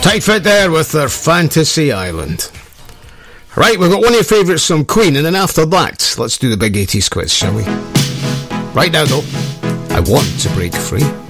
Tight Fit there with their Fantasy Island. Right, we've got one of your favourites from Queen, and then after that, let's do the big 80s quiz, shall we? Right now, though, I Want to Break Free.